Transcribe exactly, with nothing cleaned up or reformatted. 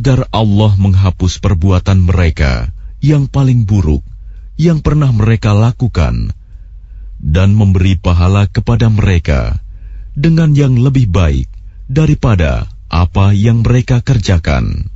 agar Allah menghapus perbuatan mereka yang paling buruk yang pernah mereka lakukan dan memberi pahala kepada mereka dengan yang lebih baik daripada apa yang mereka kerjakan.